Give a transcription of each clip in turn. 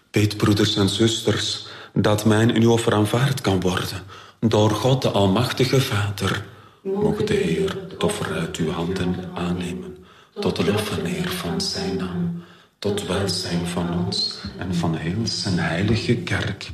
Weet, broeders en zusters, dat mijn uw offer aanvaard kan worden door God de Almachtige Vader. Moge de Heer het offer uit uw handen aannemen, tot de lof en eer van zijn naam, tot welzijn van ons en van heel zijn heilige kerk.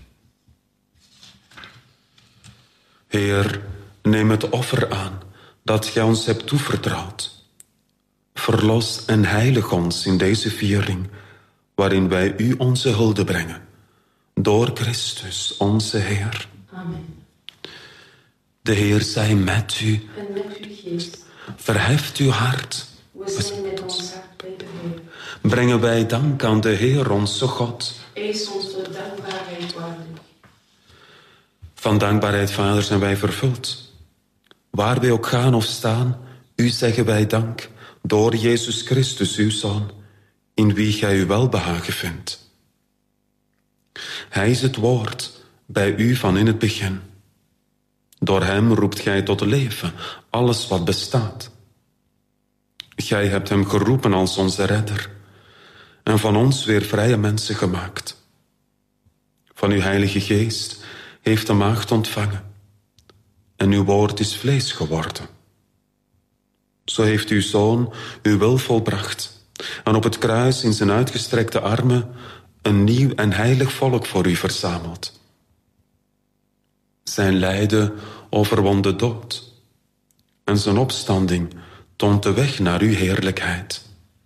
Heer, neem het offer aan dat gij ons hebt toevertrouwd. Verlos en heilig ons in deze viering, waarin wij u onze hulde brengen, door Christus onze Heer. Amen. De Heer zij met u. En met uw geest. Verheft uw hart. We zijn met ons hart bij de Heer. Brengen wij dank aan de Heer onze God. Hij is onze dankbaarheid waardig. Van dankbaarheid, Vader, zijn wij vervuld. Waar wij ook gaan of staan, u zeggen wij dank, door Jezus Christus, uw Zoon, in wie gij uw welbehagen vindt. Hij is het woord, bij u van in het begin. Door hem roept gij tot leven alles wat bestaat. Gij hebt hem geroepen als onze redder en van ons weer vrije mensen gemaakt. Van uw heilige geest heeft de maagd ontvangen en uw woord is vlees geworden. Zo heeft uw Zoon uw wil volbracht en op het kruis in zijn uitgestrekte armen een nieuw en heilig volk voor u verzameld. Zijn lijden overwon de dood en zijn opstanding toont de weg naar uw heerlijkheid.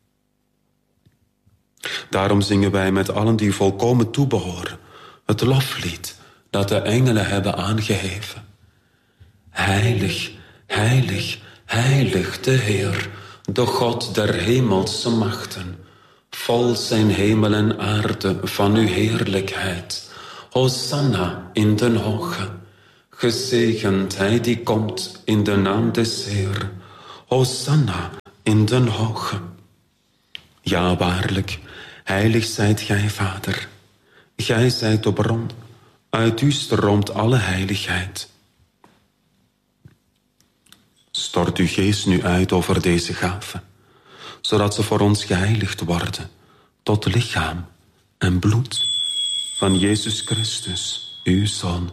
Daarom zingen wij met allen die volkomen toebehoren het loflied dat de engelen hebben aangeheven. Heilig, heilig, heilig de Heer, de God der hemelse machten. Vol zijn hemel en aarde van uw heerlijkheid. Hosanna in den hoge. Gezegend hij die komt in de naam des Heer. Hosanna in den hoge. Ja, waarlijk, heilig zijt gij, Vader. Gij zijt de bron, uit u stroomt alle heiligheid. Stort uw geest nu uit over deze gaven, zodat ze voor ons geheiligd worden tot lichaam en bloed van Jezus Christus, uw Zoon.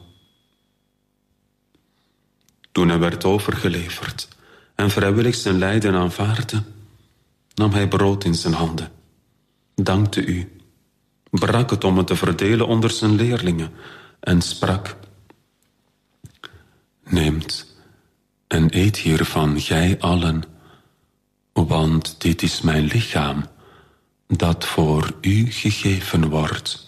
Toen hij werd overgeleverd en vrijwillig zijn lijden aanvaardde, nam hij brood in zijn handen, dankte u, brak het om het te verdelen onder zijn leerlingen en sprak: Neemt en eet hiervan, gij allen, want dit is mijn lichaam, dat voor u gegeven wordt.